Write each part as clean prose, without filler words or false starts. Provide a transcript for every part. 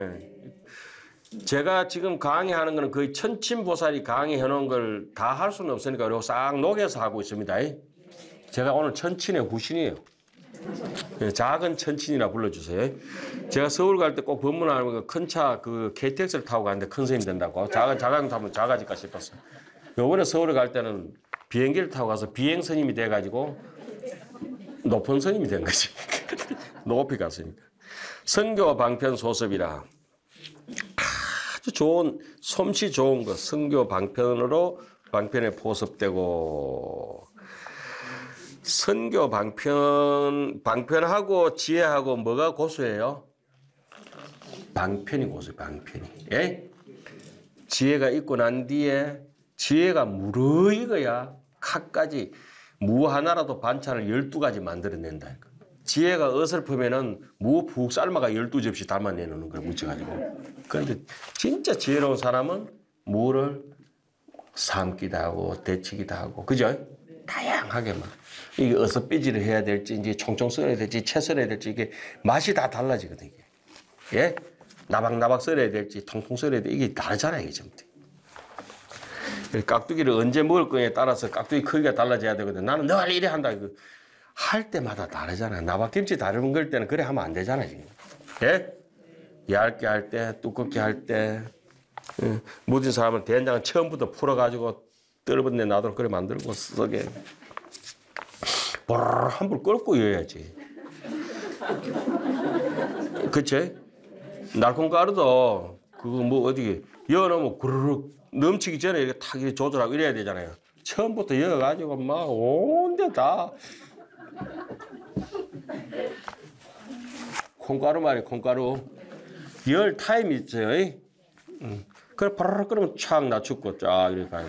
예. 제가 지금 강의하는 거는 거의 천친보살이 강의해 놓은 걸 다 할 수는 없으니까 이거 싹 녹여서 하고 있습니다. 제가 오늘 천친의 후신이에요. 작은 천친이라 불러주세요. 제가 서울 갈 때 꼭 법문하면 큰 차 그 KTX를 타고 가는데 큰 스님이 된다고. 자강 타면 작아질까 싶었어요. 요번에 서울에 갈 때는 비행기를 타고 가서 비행 스님이 돼가지고 높은 스님이 된 거지. 높이 갔으니까. 선교 방편 소습이라. 아주 좋은, 솜씨 좋은 거. 선교 방편으로 방편에 포섭되고. 선교 방편하고 지혜하고 뭐가 고수예요? 방편이 고수예요, 방편이. 예? 지혜가 있고 난 뒤에 지혜가 무르익어야 칼까지 무 하나라도 반찬을 12가지 만들어낸다. 지혜가 어설프면은 무 푹 삶아가 12접시 담아내놓는 걸 묻혀가지고. 그런데 진짜 지혜로운 사람은 무를 삶기도 하고 데치기도 하고, 그죠? 다양하게 막. 이게 어서 삐지를 해야 될지, 이제 총총 썰어야 될지, 채 썰어야 될지, 이게 맛이 다 달라지거든요. 이게. 예? 나박나박 썰어야 될지, 통통 썰어야 될지, 이게 다르잖아요, 이게 전부. 깍두기를 언제 먹을 거에 따라서 깍두기 크기가 달라져야 되거든. 나는 늘 이래 한다. 할 때마다 다르잖아. 나박김치 다른 걸 때는 그래 하면 안 되잖아, 지금. 예? 얇게 할 때, 두껍게 할 때. 모든 사람은 된장은 처음부터 풀어가지고 떨어번내 놔도록 그래 만들고 쓰게. 보르르 한불 끓고 여야지. 그치? 날콩가루도 그거 뭐 어디 여놓으면 구르륵 넘치기 전에 이렇게 탁 이렇게 조절하고 이래야 되잖아요. 처음부터 여가지고 막 온데 다. 콩가루 말이에요, 콩가루. 열 타임이 있어요. 그래, 바로 끓으면 촥 낮추고 쫙 이렇게 가요.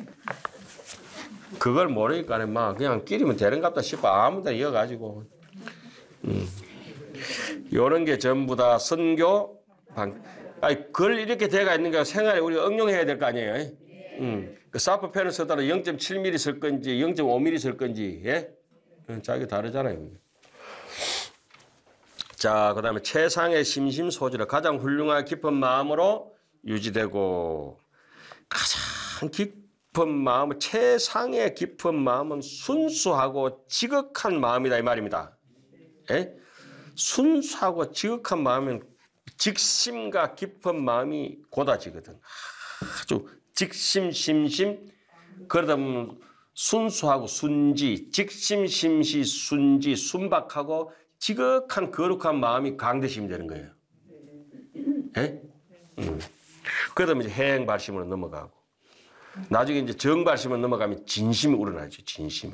그걸 모르니까 막 그냥 끼리면 되는갑다 싶어. 아무 데나 이어가지고. 요런 게 전부 다 선교 아니, 그걸 이렇게 돼가 있는 게 생활에 우리가 응용해야 될 거 아니에요. 그 사프펜을 쓰더라도 0.7mm 쓸 건지 0.5mm 쓸 건지, 예? 자기가 다르잖아요. 자, 그 다음에 최상의 심심소지로 가장 훌륭하게 깊은 마음으로 유지되고, 가장 깊은 마음은, 최상의 깊은 마음은 순수하고 지극한 마음이다, 이 말입니다. 예? 순수하고 지극한 마음은 직심과 깊은 마음이 고다지거든. 아주 직심, 심심, 그러다 보면 순수하고 순지, 직심, 심시, 순지, 순박하고 지극한 거룩한 마음이 강대심이 되는 거예요. 예? 그러다 보면 이제 해행발심으로 넘어가고, 나중에 이제 정발심으로 넘어가면 진심이 우러나죠, 진심.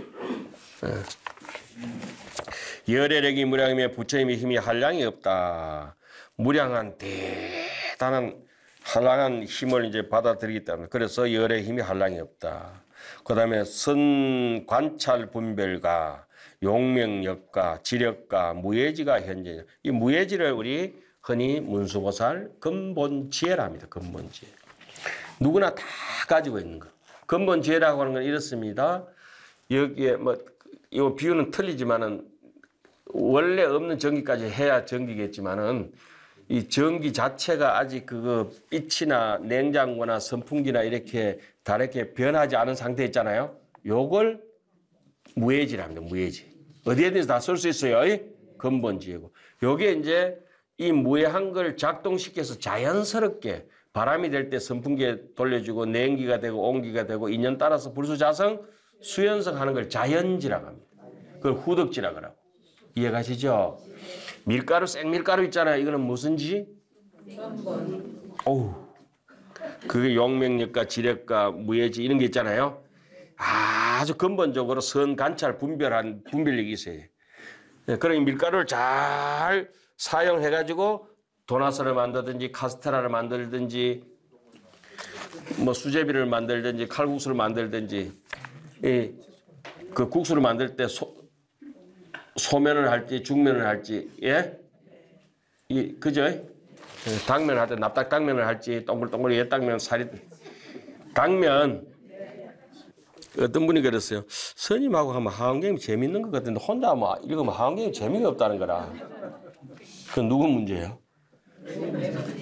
열애력이 무량이며 부처님의 힘이 한량이 없다. 무량한 대단한 한량한 힘을 이제 받아들이기 때문에, 그래서 열의 힘이 한량이 없다. 그 다음에 선관찰 분별과 용명력과 지력과 무예지가 현재. 이 무예지를 우리 흔히 문수보살 근본지혜라 합니다. 근본지혜. 누구나 다 가지고 있는 거. 근본지혜라고 하는 건 이렇습니다. 여기에 뭐 이 비유는 틀리지만은 원래 없는 전기까지 해야 전기겠지만은 이 전기 자체가 아직 그거 빛이나 냉장고나 선풍기나 이렇게 다르게 변하지 않은 상태 있잖아요. 요걸 무예지랍니다. 무예지. 어디에든지 다 쓸 수 있어요. 근본지혜고. 요게 이제 이 무예한 걸 작동시켜서 자연스럽게 바람이 될 때 선풍기에 돌려주고 냉기가 되고 온기가 되고 인연 따라서 불수자성, 수연성 하는 걸 자연지라고 합니다. 그걸 후덕지라고 하고. 이해가시죠? 밀가루, 생밀가루 있잖아요. 이거는 무슨 지? 어우. 그게 용명력과 지력과 무예지 이런 게 있잖아요. 아주 근본적으로 선관찰 분별한 분별력이 있어요. 그러니 밀가루를 잘 사용해가지고 도나스를 만들든지 카스테라를 만들든지 뭐 수제비를 만들든지 칼국수를 만들든지 그 국수를 만들 때 소면을 할지 죽면을 할지, 예? 그죠? 당면을 할 때 납작 당면을 할지 동글동글 옛당면 살이 당면. 어떤 분이 그랬어요. 스님하고 하면 하원경이 재밌는 것 같은데 혼자 하면 읽으면 하원경이 재미가 없다는 거라. 그건 누구 문제예요?